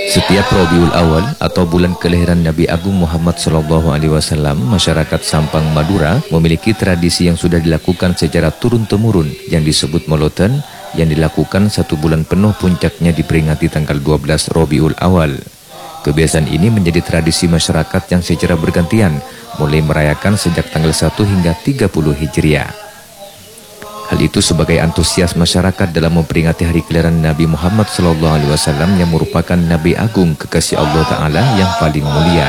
Setiap Rabiul Awal atau bulan kelahiran Nabi Agung Muhammad SAW, masyarakat Sampang Madura memiliki tradisi yang sudah dilakukan secara turun-temurun yang disebut Moloten, yang dilakukan 1 bulan penuh, puncaknya diperingati tanggal 12 Rabiul Awal. Kebiasaan ini menjadi tradisi masyarakat yang secara bergantian mulai merayakan sejak tanggal 1 hingga 30 Hijriah. Hal itu sebagai antusias masyarakat dalam memperingati hari kelahiran Nabi Muhammad SAW yang merupakan Nabi Agung kekasih Allah Ta'ala yang paling mulia.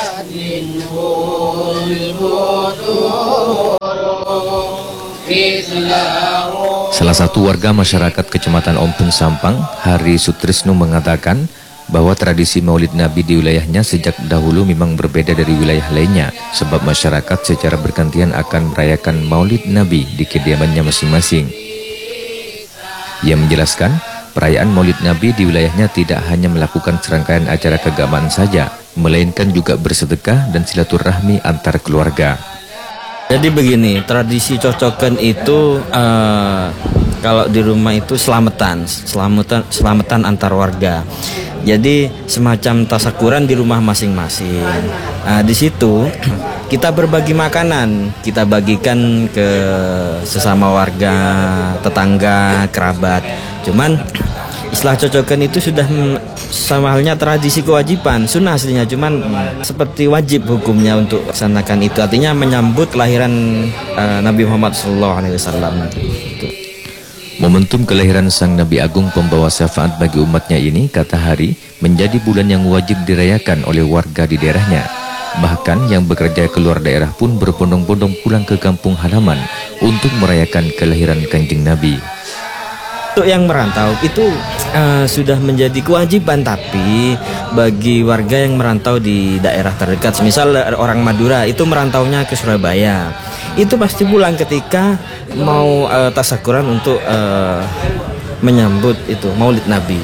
Salah satu warga masyarakat Kecamatan Ompong Sampang, Hari Sutrisno, mengatakan bahwa tradisi Maulid Nabi di wilayahnya sejak dahulu memang berbeda dari wilayah lainnya, sebab masyarakat secara bergantian akan merayakan Maulid Nabi di kediamannya masing-masing. Ia menjelaskan, perayaan Maulid Nabi di wilayahnya tidak hanya melakukan serangkaian acara keagamaan saja, melainkan juga bersedekah dan silaturahmi antar keluarga. Jadi begini, tradisi cocokan itu kalau di rumah itu selamatan antar warga. Jadi semacam tasakuran di rumah masing-masing. Di situ kita berbagi makanan, kita bagikan ke sesama warga, tetangga, kerabat. Cuman istilah cocokan itu sudah sama halnya tradisi kewajiban, sunnah aslinya, cuman seperti wajib hukumnya untuk laksanakan itu. Artinya menyambut kelahiran Nabi Muhammad SAW. Momentum kelahiran Sang Nabi Agung pembawa syafaat bagi umatnya ini, kata Hari, menjadi bulan yang wajib dirayakan oleh warga di daerahnya. Bahkan yang bekerja keluar daerah pun berbondong-bondong pulang ke kampung halaman untuk merayakan kelahiran Kanjeng Nabi. Untuk yang merantau itu sudah menjadi kewajiban, tapi bagi warga yang merantau di daerah terdekat, misal orang Madura itu merantaunya ke Surabaya, itu pasti pulang ketika mau tasakuran untuk menyambut itu Maulid Nabi.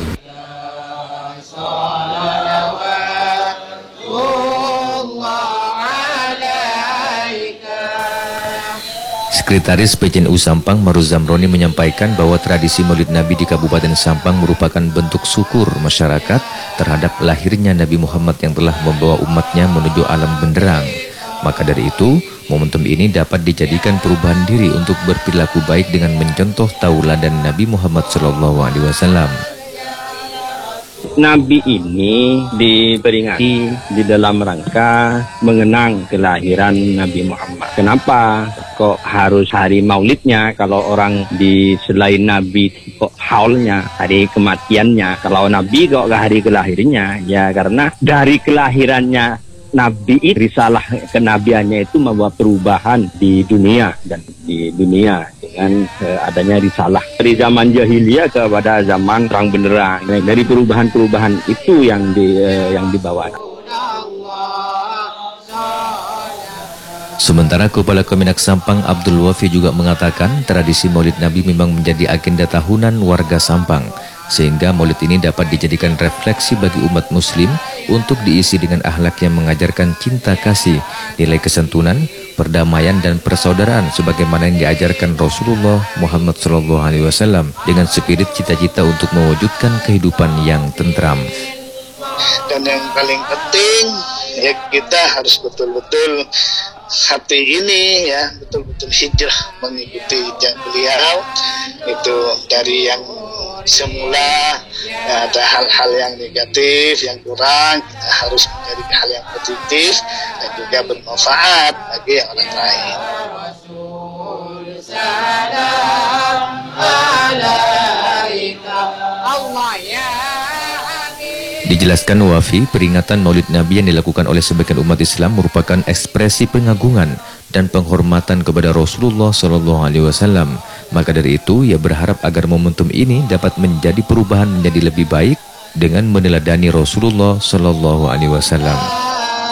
Sekretaris PCNU Sampang Maruzam Roni menyampaikan bahwa tradisi Maulid Nabi di Kabupaten Sampang merupakan bentuk syukur masyarakat terhadap lahirnya Nabi Muhammad yang telah membawa umatnya menuju alam benderang. Maka dari itu, momentum ini dapat dijadikan perubahan diri untuk berperilaku baik dengan mencontoh tauladan Nabi Muhammad SAW. Nabi ini diperingati di dalam rangka mengenang kelahiran Nabi Muhammad. Kenapa kok harus hari maulidnya? Kalau orang di selain Nabi kok haulnya, hari kematiannya. Kalau Nabi kok gak hari kelahirnya? Ya karena dari kelahirannya Nabi, risalah kenabiannya itu membawa perubahan di dunia dan di dunia dengan adanya risalah dari zaman jahiliyah kepada zaman terang benderang. Dari perubahan-perubahan itu yang dibawa. Sementara Kepala Kemenak Sampang Abdul Wafi juga mengatakan tradisi Maulid Nabi memang menjadi agenda tahunan warga Sampang, sehingga Maulid ini dapat dijadikan refleksi bagi umat muslim untuk diisi dengan akhlak yang mengajarkan cinta kasih, nilai kesantunan, perdamaian dan persaudaraan sebagaimana yang diajarkan Rasulullah Muhammad SAW dengan spirit cita-cita untuk mewujudkan kehidupan yang tentram. Dan yang paling penting ya, kita harus betul-betul hati ini ya, betul-betul hijrah mengikuti jejak beliau. Itu dari yang semula ya, ada hal-hal yang negatif, yang kurang, kita harus mencari hal yang positif dan juga bermanfaat bagi orang lain. Dijelaskan Wafi, peringatan Maulid Nabi yang dilakukan oleh sebagian umat Islam merupakan ekspresi pengagungan dan penghormatan kepada Rasulullah SAW. Maka dari itu, ia berharap agar momentum ini dapat menjadi perubahan menjadi lebih baik dengan meneladani Rasulullah SAW.